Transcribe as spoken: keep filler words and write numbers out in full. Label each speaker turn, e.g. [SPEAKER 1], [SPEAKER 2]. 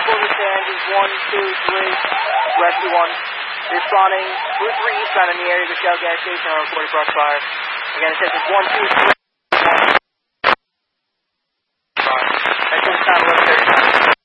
[SPEAKER 1] Clover stand is one, two, three, rescue one. Responding, Blue three eastbound in the area of the Shell gas station on recorded brush fire. Again, it says it's one, two, three.